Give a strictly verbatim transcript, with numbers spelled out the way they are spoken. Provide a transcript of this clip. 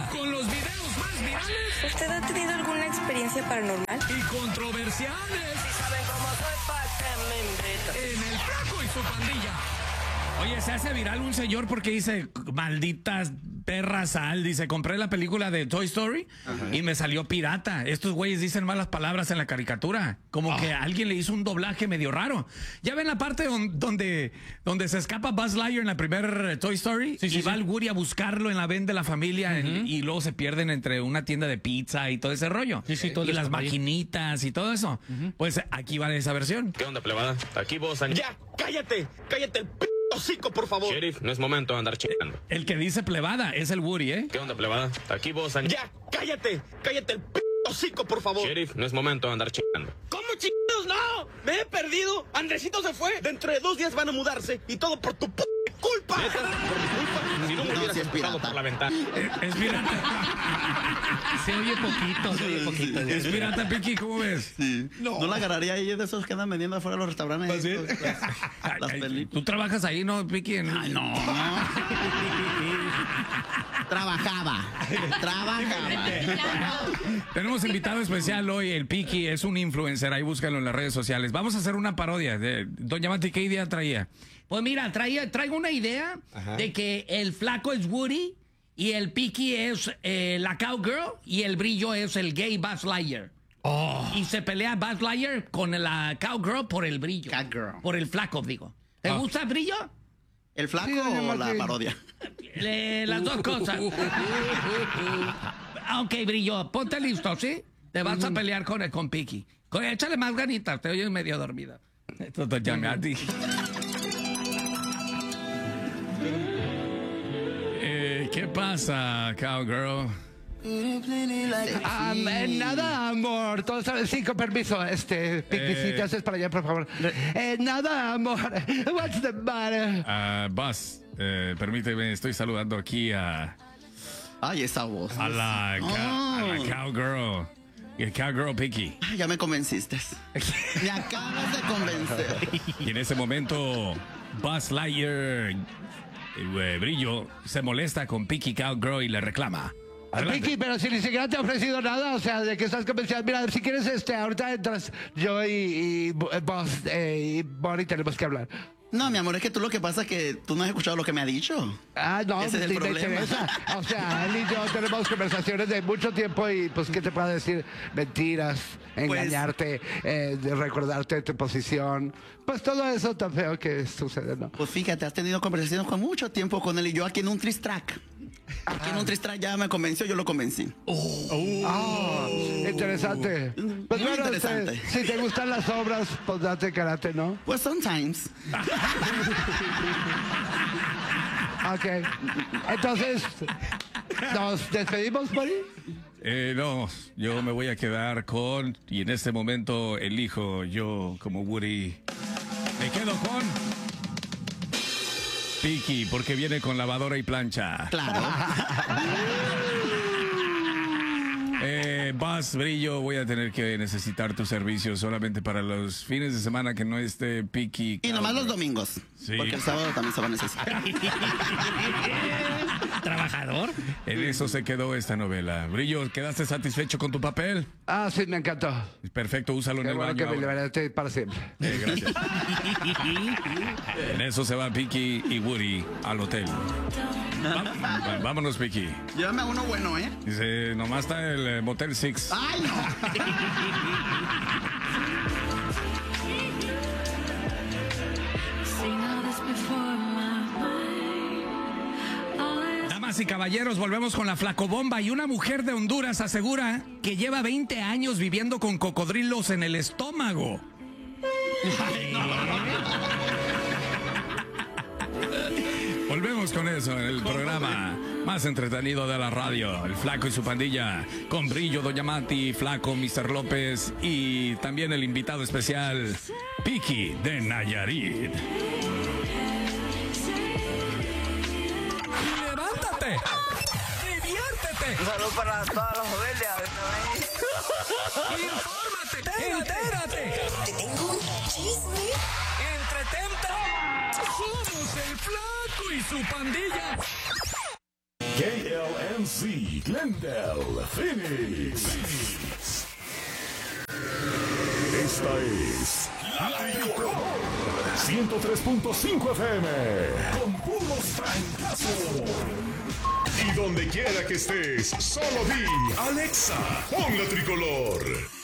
con los videos más virales. ¿Usted ha tenido alguna experiencia paranormal? Y controversiales. Si saben cómo soy, pa' que me invitan. En el Flaco y su pandilla. Oye, se hace viral un señor porque dice, malditas perra sal, dice, compré la película de Toy Story. Ajá. Y me salió pirata. Estos güeyes dicen malas palabras en la caricatura. Como oh. que alguien le hizo un doblaje medio raro. ¿Ya ven la parte don, donde, donde se escapa Buzz Lightyear en la primera Toy Story? Sí, sí, y va sí. el Woody a buscarlo en la van de la familia uh-huh. en, y luego se pierden entre una tienda de pizza y todo ese rollo. Sí, sí, todo y las maquinitas y todo eso. Uh-huh. Pues aquí va esa versión. ¿Qué onda, plebada? Aquí vos... ¡Ya! ¡Cállate! ¡Cállate el p*** hocico, por favor! Sheriff, no es momento de andar chingando. El que dice plebada es el Woody, ¿eh? ¿Qué onda, plebada? Aquí vos... ¡Ya! ¡Cállate! ¡Cállate el p*** hocico, por favor! Sheriff, no es momento de andar chingando. ¿Cómo chingados no? ¡Me he perdido! ¡Andresito se fue! Dentro de dos días van a mudarse y todo por tu p*** culpa. ¿Neta? ¿Por mi culpa? Si no me no, hubieras si es empujado por la ventana. Es, es pirata. Se oye poquito, se oye poquito. Es pirata, Piqui, ¿cómo ves? Sí. No. no la agarraría ahí de esos que andan vendiendo afuera de los restaurantes. ¿Sí? Las, las, las películas. ¿Tú trabajas ahí, no, Piqui? En... Ay, no. Trabajaba. Trabajaba. Tenemos invitado especial hoy, el Piqui, es un influencer, ahí búscalo en las redes sociales. Vamos a hacer una parodia. De, Doña Mati, ¿qué idea traía? Pues mira, traía, traigo una idea Ajá. de que el flaco es Woody y el Piqui es eh, la cowgirl y el brillo es el gay Buzz Lightyear. Oh. Y se pelea Buzz Lightyear con la cowgirl por el brillo. Cowgirl. Por el flaco, digo. ¿Te oh. gusta el brillo? ¿El flaco sí, o la que... parodia? Le, las dos cosas. Ok, brillo, ponte listo, ¿sí? Te vas uh-huh. a pelear con, con Piqui. Con, échale más ganitas, te oyes medio dormida. Esto te llame a ti. Eh, ¿Qué pasa, cowgirl? Um, eh, nada, amor. Todo sabe, sí, con permiso, este, Piqui, eh, si te haces para allá, por favor. Eh, nada, amor. What's the matter? Uh, Buzz, eh, permíteme, estoy saludando aquí a... Ay, esa voz. A la, oh. a la cowgirl. El cowgirl Piqui. Ay, ya me convenciste. Me acabas de convencer. Y en ese momento, Buzz Lightyear, eh, Brillo, se molesta con Piqui Cowgirl y le reclama. Piqui, pero si ni siquiera te he ofrecido nada, o sea, de que estás convencido. Mira, si quieres, este, ahorita entras yo y, y Buzz eh, y Bonnie tenemos que hablar. No, mi amor, es que tú lo que pasa es que tú no has escuchado lo que me ha dicho. Ah, no, ese es el me problema. interesa. O sea, él y yo tenemos conversaciones de mucho tiempo y, pues, ¿qué te puedo decir? Mentiras, engañarte, pues, eh, de recordarte tu posición. Pues todo eso tan feo que sucede, ¿no? Pues fíjate, has tenido conversaciones con mucho tiempo con él y yo aquí en un tristrack. Aquí ah. en un tristrack ya me convenció, yo lo convencí. Oh, oh. Ah, interesante. Pues muy bueno, interesante. Este, si te gustan las obras, pues date karate, ¿no? Pues sometimes. Ok. Entonces, ¿nos despedimos, Bonnie? Eh, no, yo me voy a quedar con... Y en este momento elijo yo como Woody. Me quedo con... Piqui, porque viene con lavadora y plancha. Claro. Eh, Buzz, Brillo, voy a tener que necesitar tu servicio solamente para los fines de semana que no esté Piqui. Y nomás los domingos. Sí. Porque el sábado también se va a necesitar. ¿Trabajador? En eso se quedó esta novela. Brillo, ¿quedaste satisfecho con tu papel? Ah, sí, me encantó. Perfecto, úsalo Qué en el bueno baño. Que me levanté para siempre. Eh, gracias. En eso se va Piqui y Woody al hotel. Va, vámonos, Piqui. Llévame a uno bueno, ¿eh? Dice, nomás está el eh, Motel Six. ¡Ay, no! Damas y caballeros, volvemos con la flacobomba y una mujer de Honduras asegura que lleva veinte años viviendo con cocodrilos en el estómago. Ay, no. Volvemos con eso en el programa más entretenido de la radio, El Flaco y su pandilla, con Brillo, Doña Mati, Flaco, mister López y también el invitado especial, Piqui de Nayarit. ¡Levántate! ¡Diviértete! Un saludo para todas las familias. ¡Infórmate! ¡Entérate! Te tengo un chisme. ¡Entretente! ¡Somos El Flaco y su pandilla! K L M C, Glendale, Phoenix. Esta es La Tricolor ciento tres punto cinco F M con puros francazos. Y donde quiera que estés, solo di Alexa, pon La Tricolor.